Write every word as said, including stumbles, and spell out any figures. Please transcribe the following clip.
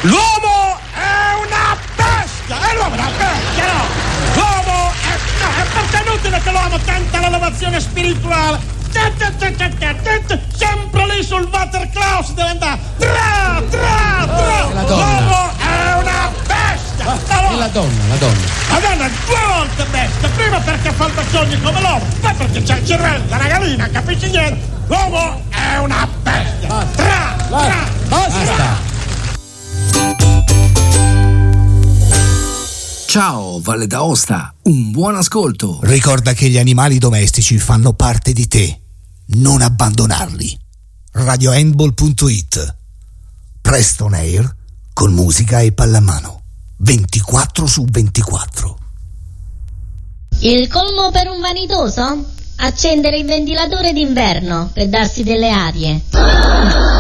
L'uomo è una bestia! E l'uomo è una bestia, no! L'uomo è... No, è perché è inutile che l'uomo tenta l'elevazione spirituale. Sempre lì sul Waterklaus deve andare. Tra, tra, tra. L'uomo è una bestia! E la donna, la donna. La donna è due volte bestia. Prima perché fa il sogni come l'uomo, poi perché c'è il cervello, la ragalina, capisci niente? L'uomo è una bestia. Basta. Tra, tra, Basta. Basta. Ciao Valle d'Aosta, un buon ascolto. Ricorda che gli animali domestici fanno parte di te. Non abbandonarli. radiohandball punto it. Preston Air con musica e pallamano. ventiquattro su ventiquattro. Il colmo per un vanitoso? Accendere il ventilatore d'inverno per darsi delle arie.